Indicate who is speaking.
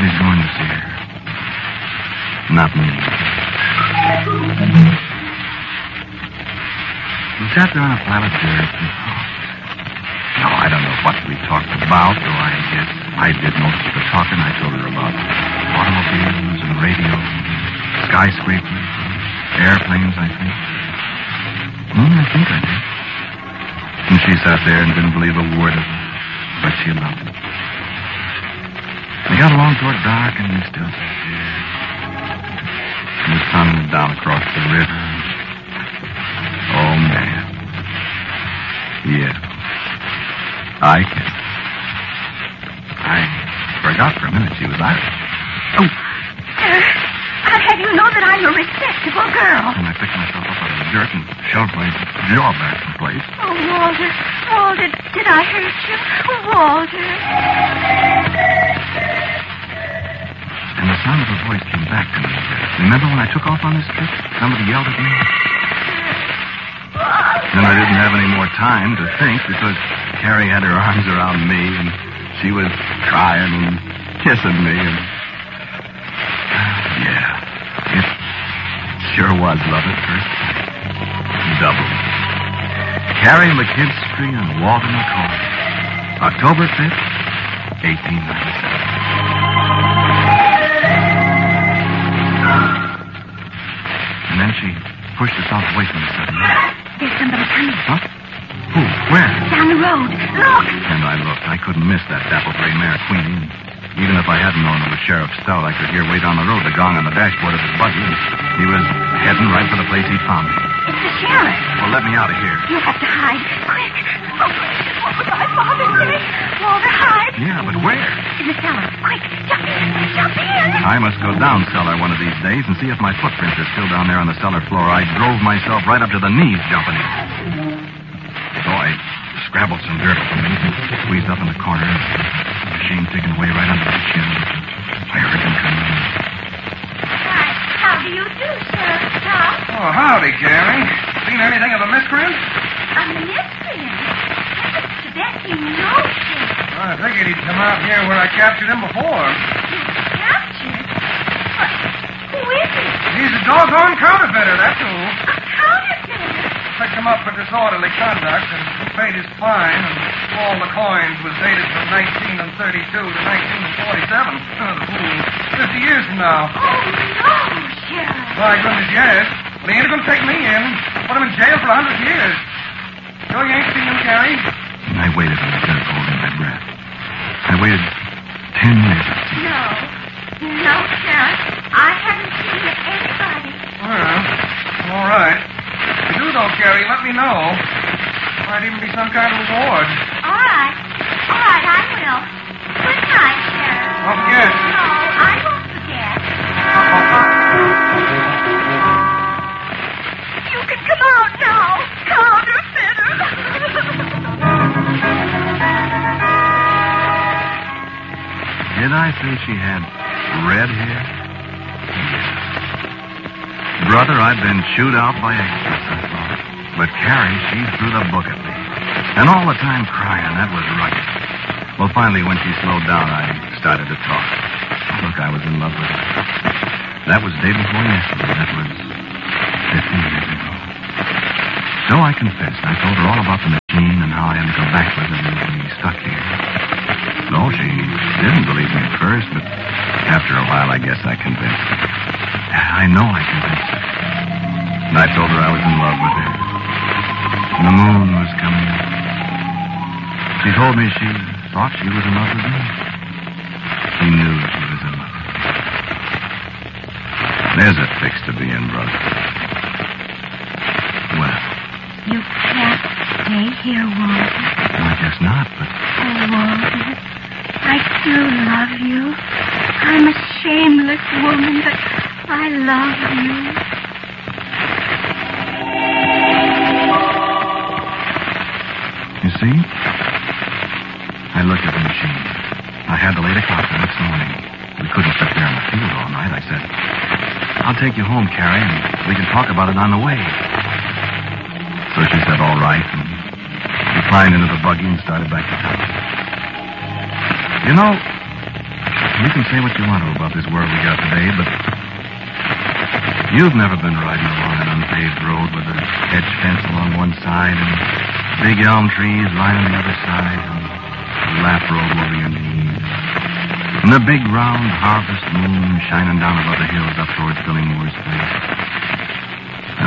Speaker 1: Somebody's going to see her. Not me. We sat there on a pile of dirt and talked. No, I don't know what we talked about, though I guess I did most of the talking. I told her about automobiles and radios, skyscrapers, airplanes, I think. I think I did. And she sat there and didn't believe a word of it, but she loved it. We got along toward dark, and we still sat there. And the sun went down across the river. Oh, man. Yeah. I forgot for a minute she was Irish. Oh.
Speaker 2: I'll have you know that I'm a respectable girl.
Speaker 1: And I picked myself up out of the dirt and shoved my jaw back in place.
Speaker 2: Oh, Walter. Walter, did I hurt you? Walter.
Speaker 1: And the sound of her voice came back to me. Remember when I took off on this trip? Somebody yelled at me. Then I didn't have any more time to think because Carrie had her arms around me and she was crying and kissing me and... yeah, it sure was love at first sight. Double. Carrie McKinstry and Walter McCoy. October 5th, 1897. And then she pushed herself away from me suddenly.
Speaker 2: There's somebody coming.
Speaker 1: Huh? Who? Where?
Speaker 2: Down the road. Look!
Speaker 1: And I looked. I couldn't miss that dapple-gray mare, Queenie. Even if I hadn't known it was Sheriff Stout, I could hear way down the road the gong on the dashboard of his buggy. He was heading right for the place he'd found me.
Speaker 2: It's the sheriff.
Speaker 1: Well, let me out of here.
Speaker 2: You have to hide. Quick. Oh, what would my father say? Walter, hide.
Speaker 1: Yeah, but where?
Speaker 2: In the cellar. Quick, jump in. Jump in.
Speaker 1: I must go down cellar one of these days and see if my footprints are still down there on the cellar floor. I drove myself right up to the knees jumping in. So I scrabbled some dirt from me, squeezed up in the corner, the machine taken away right under the chin. I heard him come in.
Speaker 2: Why, how do you do, Sheriff Stout?
Speaker 3: Oh, howdy, Carrie. Seen anything of a miscreant?
Speaker 2: A miscreant? Mr. Becky, no, Sheriff.
Speaker 3: I figured he'd come out here where I captured him before.
Speaker 2: Captured? What? Who is he?
Speaker 3: He's a doggone counterfeiter, that's who.
Speaker 2: A counterfeiter?
Speaker 3: Picked him up for disorderly conduct, and he paid his fine, and all the coins was dated from 1932 to 1947. The fool. 50 years from now.
Speaker 2: Oh, no, Sheriff.
Speaker 3: My goodness, yes. But he ain't going to take me in. Put him in jail for 100 years. Sure you ain't seen him, Carrie?
Speaker 1: And I waited in the dirt, holding my breath. I waited 10 years.
Speaker 2: No. No, Sheriff. I haven't seen anybody.
Speaker 3: Well, all right. If you do, though, Carrie, let me know. Might even be some kind of reward.
Speaker 2: All right. All right, I will. Good night, Sheriff.
Speaker 3: Don't forget.
Speaker 2: No, I won't forget. You can come out now, counterfeiter.
Speaker 1: Did I say she had red hair? Brother, I've been chewed out by extras, I thought. But Carrie, she threw the book at me. And all the time crying, that was rugged. Well, finally, when she slowed down, I started to talk. Look, I was in love with her. That was day before yesterday. That was 15 years ago. So I confessed. I told her all about the machine and how I had to go back with her and be stuck here. No, she didn't believe me at first, but after a while, I guess I convinced her. I know I convinced her. And I told her I was in love with her. And the moon was coming up. She told me she thought she was in love with me. She knew she was in love with me. There's a fix to being brother. Well.
Speaker 2: You can't stay here, Walter.
Speaker 1: I guess not, but...
Speaker 2: Oh, Walter, I do love you. I'm a shameless woman, but I love you.
Speaker 1: You see? I looked at the machine. I had the 8 o'clock the next morning. We couldn't sit there in the field all night. I said, I'll take you home, Carrie, and we can talk about it on the way. So she said, all right, and we climbed into the buggy and started back to town. You know, You can say what you want to about this world we got today, but you've never been riding along an unpaved road with a hedge fence along one side and big elm trees lining the other side and a lap robe over your knees. And the big round harvest moon shining down above the hills up towards Billy Moore's place.